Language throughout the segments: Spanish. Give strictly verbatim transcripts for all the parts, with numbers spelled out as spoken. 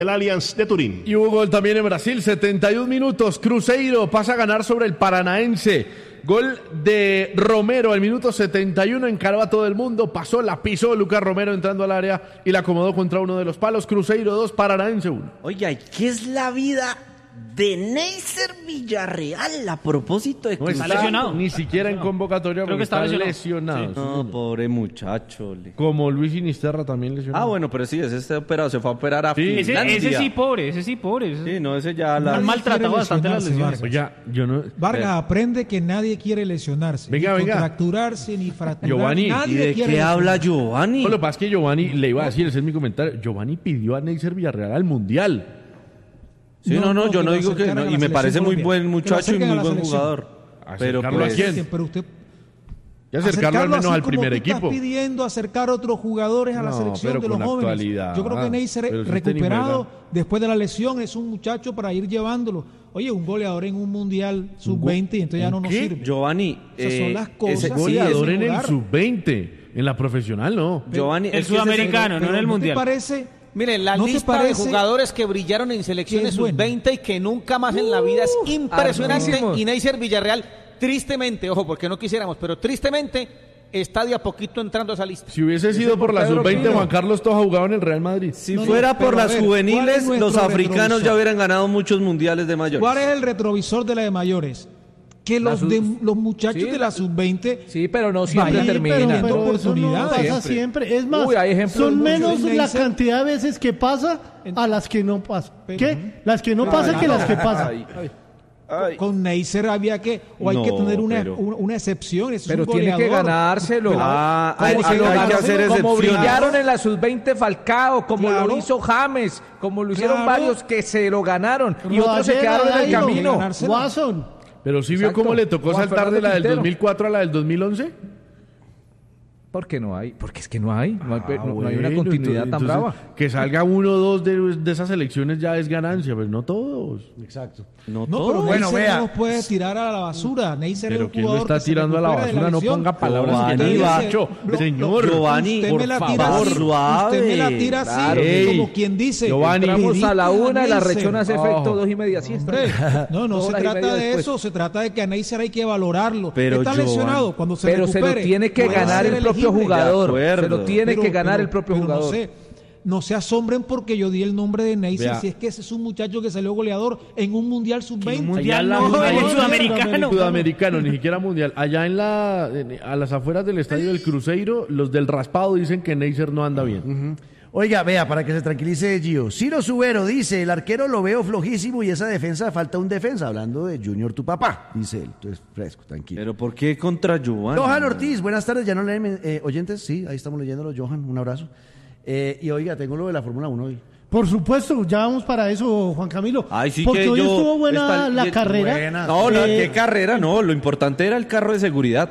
el Allianz de Turín. Y hubo gol también en Brasil, setenta y un minutos, Cruzeiro pasa a ganar sobre el Paranaense. Gol de Romero al minuto setenta y uno, encaró a todo el mundo, pasó, la pisó Lucas Romero entrando al área y la acomodó contra uno de los palos. Cruzeiro dos, Paranaense uno. Oiga, ¿qué es la vida de Neisser Villarreal a propósito de No Cruzeiro? está lesionado. Ni siquiera en convocatoria. Creo que está está lesionado. lesionado. No, pobre muchacho. le- Como Luis Sinisterra también lesionado. Ah, bueno, pero sí, ese está operado, se fue a operar a Sí. Ese, Finlandia. ese sí pobre, ese sí pobre. Ese... Sí, no, ese ya la... Han maltratado bastante las lesionarse, lesiones. Oye, yo no... Vargas aprende que nadie quiere lesionarse. Venga, ni venga. contracturarse, ni fracturar. Giovanni, nadie ¿Y de quiere qué habla lesionarse. Giovanni? No, lo que pasa es que Giovanni, le iba a decir, ese es mi comentario, Giovanni pidió a Neisser Villarreal al Mundial. Sí, no, no, yo no lo digo que... acercaran no, a y la me selección parece muy Colombia. buen Que lo muchacho y acerquen a muy la buen selección. jugador. Pero ¿Acercarlo a pues... quién? Pero usted... Y acercarlo al acercarlo menos así al como primer tú equipo. Estás pidiendo acercar a otros jugadores a la No, selección pero de los con jóvenes. actualidad. Yo creo que Neisser, Pero si usted ni recuperado juega. después de la lesión, es un muchacho para ir llevándolo. Oye, un goleador en un mundial sub veinte y entonces ya no nos ¿Qué? sirve. Giovanni... Esas son las cosas. ese- Sí, Goleador es en el jugar. sub veinte, en la profesional no. Giovanni... El es que ese- sudamericano, no en el ¿no mundial. te parece? Mire, la ¿No te lista de parece jugadores que brillaron en selecciones que es bueno? sub veinte y que nunca más en la vida es impresionante. hartísimos. Y Neisser Villarreal, tristemente, ojo, porque no quisiéramos, pero tristemente está de a poquito entrando a esa lista. Si hubiese sido por la Pedro sub veinte, Pino. Juan Carlos Toja jugaba en el Real Madrid. Si No, no, fuera pero por a las ver, ¿cuál juveniles, es nuestro los africanos retrovisor? ya hubieran ganado muchos mundiales de mayores. ¿Cuál es el retrovisor de la de mayores? Que La los, sub- de, los muchachos Sí, de la sub veinte Sí, pero no siempre Vayan, terminan. pero- Pero, pero eso no oportunidades. pasa siempre. Es más, Uy, hay ejemplos son muchos. menos la Neisser. cantidad de veces que pasa a las que no pasa. ¿Qué? Las que no pasan que las que pasan. Ay. con Neisser había que, o hay No, que tener una, pero- una, una excepción. Eso Pero es un tiene que goleador. ganárselo. Ah, Como hay, se hay- lo hay ganó, que hacer como excepciones. brillaron en la sub veinte Falcao, como Claro. lo hizo James, como lo hicieron Claro. varios que se lo ganaron y otros se Rodallega, quedaron en el Dairo, camino. ganárselo. Watson. Pero sí vio Exacto. cómo le tocó Juan saltar de la del Fernando dos mil cuatro a la del dos mil once. ¿Por qué no hay? Porque es que no hay, no hay, Ah, no- no hay una bueno, continuidad entonces- tan entonces, brava. Que salga uno o dos de, de esas elecciones ya es ganancia, pero no todos. Exacto. No, No, todo. pero Bueno, Neisser vea. no nos puede tirar a la basura. Neisser es Pero un ¿quién lo jugador está que se tirando a la recupera de basura? No lesión. ponga palabras Giovanni, que no va. ha dicho. Lo- Señor, lo- Giovanni, usted por me la tira favor, así, suave. Usted me la tira así, Claro. Ey, como quien dice. Giovanni, Entramos a la Critiquen una y la Neisser. rechona hace Oh. efecto dos y media siesta. Hombre, no, no Dos se horas y trata media de después. eso, se trata de que a Neisser hay que valorarlo. Pero, Está Giovanni, lesionado, cuando se Pero se lo recupere, tiene que puede ganar ser el propio elegible. jugador. De acuerdo. Se lo tiene Pero- que ganar pero- el propio pero jugador. No, sé, no se asombren porque yo di el nombre de Neisser, Vea. si es que ese es un muchacho que salió goleador en un mundial sub veinte. Mundial Allá no, en la- en el no, sudamericano. Sudamericano, ni siquiera mundial. Allá en la, en- a las afueras del estadio del Cruzeiro, los del raspado dicen que Neisser no anda bien. Oiga, vea, para que se tranquilice Gio. Ciro Subero dice, el arquero lo veo flojísimo y esa defensa falta un defensa, hablando de Junior tu papá, dice él. Entonces, fresco, tranquilo. Pero ¿por qué contra Giovanni? Johan Ortiz, buenas tardes, ya no leen eh, oyentes, sí, ahí estamos leyéndolo, Johan, un abrazo. Eh, y oiga, tengo lo de la Fórmula uno hoy. Por supuesto, ya vamos para eso, Juan Camilo. Ay, sí Porque que hoy yo- estuvo buena está- la y- carrera. buena. No, no, Eh, qué carrera, no. Lo importante era el carro de seguridad.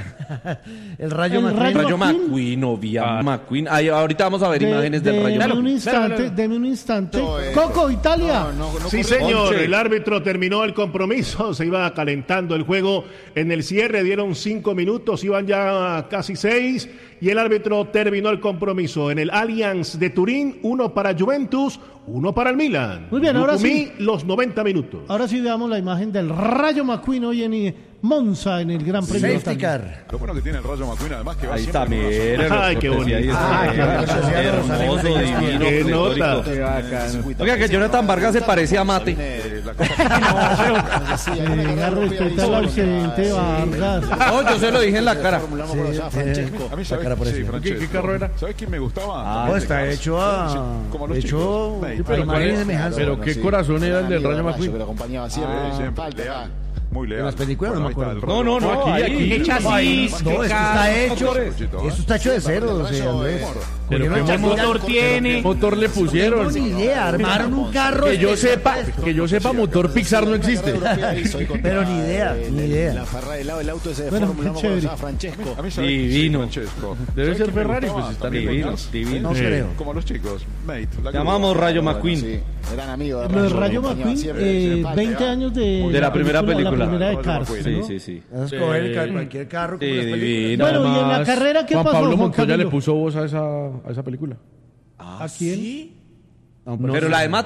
El Rayo El McQueen. Rayo Rayo McQueen. McQueen, obvia McQueen. Ay, ahorita vamos a ver de- imágenes del Rayo deme un McQueen. instante, deme un instante. Coco, Italia. Sí, señor, Ponche. el árbitro terminó el compromiso, se iba calentando el juego en el cierre, dieron cinco minutos, iban ya casi seis, y el árbitro terminó el compromiso en el Allianz de Turín, uno para Juventus, uno para el Milan. Muy bien, ahora Lucumí, sí. los noventa minutos. Ahora sí veamos la imagen del Rayo McQueen hoy en eh, Monza en el Gran Premio de Safety Italia. car. Lo bueno que tiene el Rayo McQueen, además que va Ahí siempre está, con una sola- miren. Ay, qué bonito. Ah, qué bonito. Hermoso, divino, Qué pletórico. nota. Oiga, que Jonathan Vargas se parecía a Mate. Eh, la Copa- Venga, respeta al ausente Vargas. No, yo se lo dije en la cara. A mí, ¿sabes? cara por Sí, encima. Francesco. ¿Qué- qué carro era? ¿Sabes quién me gustaba? Ah, No, Este está Cars. hecho a... Sí, como los hecho chicos. Mate. Pero, a ¿cuál imagen es? y semejanza. Pero qué corazón era el del Rayo McQueen. Sí, siempre, leal. Muy leal. En las películas no me ahí está acuerdo. el No, no, Rayo. no, aquí, ahí. aquí. ¿Qué chasis? No, esto está hecho, motores. esto está hecho de cero, o sea, Andrés. Pero Porque qué no ¿Qué echan- motor tiene? ¿Qué motor le No pusieron? tengo ni idea, armaron un carro. Que yo sepa, que yo sepa, motor Pixar no existe. Pero ni idea, ni idea. Bueno, qué chévere. A mí, ¿sabes? Divino. Sí, Francesco. Debe ¿Sabes ser quién me Ferrari, gustaba pues está también? divino, Cars. divino. No Sí. creo. Como los chicos. Mate. la Llamamos grúa. Rayo McQueen. Lo de Rayo McQueen, eh, veinte años de, De la primera película. La primera de Rayo Cars, McQueen. ¿no? Sí, sí, sí. Vas a escoger el ca- cualquier carro como Sí, las películas. divino. Bueno, y en la Además, carrera, ¿qué Juan pasó, Pablo Juan Montoya le Camilo? puso voz a esa, a esa película. ¿A quién? Pero la de Mate